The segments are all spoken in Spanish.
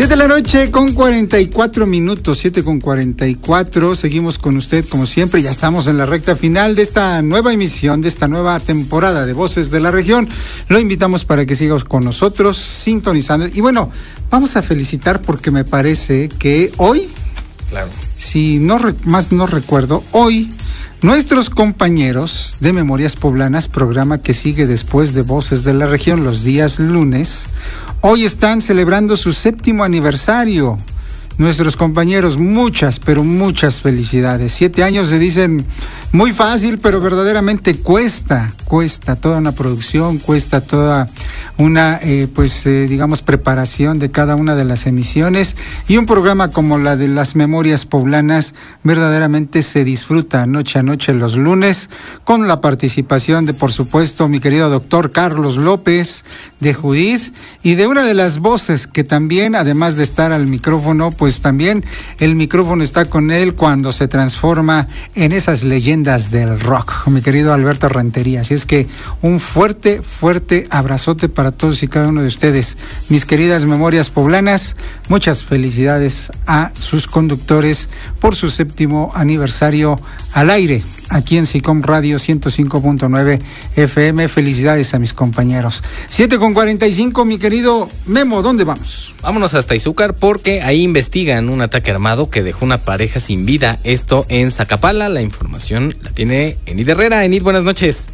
7 de la noche con 44 minutos, 7 con 44. Seguimos con usted como siempre. Ya estamos en la recta final de esta nueva emisión, de esta nueva temporada de Voces de la Región. Lo invitamos para que siga con nosotros, sintonizando. Y bueno, vamos a felicitar porque me parece que hoy, claro, si no recuerdo, hoy nuestros compañeros de Memorias Poblanas, programa que sigue después de Voces de la Región los días lunes, hoy están celebrando su 7º aniversario. Nuestros compañeros, muchas, pero muchas felicidades. 7 años se dicen muy fácil, pero verdaderamente cuesta toda una producción, cuesta toda una, digamos, preparación de cada una de las emisiones. Y un programa como la de las Memorias Poblanas verdaderamente se disfruta noche a noche los lunes, con la participación de, por supuesto, mi querido doctor Carlos López, de Judith, y de una de las voces que también, además de estar al micrófono, pues también el micrófono está con él cuando se transforma en esas leyendas del rock, mi querido Alberto Rentería. Así es que un fuerte abrazote para todos y cada uno de ustedes. Mis queridas Memorias Poblanas, muchas felicidades a sus conductores por su 7º aniversario al aire, aquí en SICOM Radio 105.9 FM. Felicidades a mis compañeros. 7 con 45, mi querido Memo, ¿dónde vamos? Vámonos hasta Izúcar porque ahí investigan un ataque armado que dejó una pareja sin vida. Esto en Zacapala. La información la tiene Enid Herrera. Enid, buenas noches.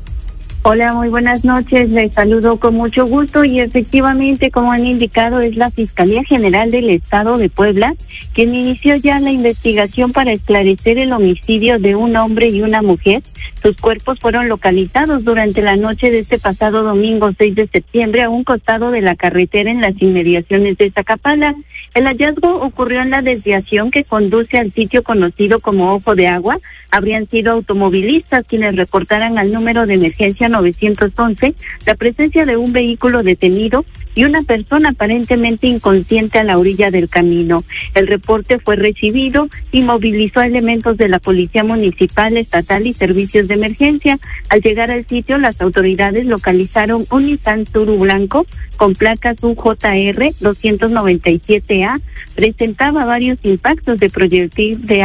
Hola, muy buenas noches, les saludo con mucho gusto y efectivamente, como han indicado, es la Fiscalía General del Estado de Puebla quien inició ya la investigación para esclarecer el homicidio de un hombre y una mujer. Sus cuerpos fueron localizados durante la noche de este pasado domingo 6 de septiembre a un costado de la carretera en las inmediaciones de Zacapala. El hallazgo ocurrió en la desviación que conduce al sitio conocido como Ojo de Agua. Habrían sido automovilistas quienes reportaran al número de emergencia 911 la presencia de un vehículo detenido y una persona aparentemente inconsciente a la orilla del camino. El reporte fue recibido y movilizó a elementos de la Policía Municipal, Estatal y Servicios de Emergencia. Al llegar al sitio, las autoridades localizaron un Nissan Suru blanco con placas UJR 297A. Presentaba varios impactos de proyectil de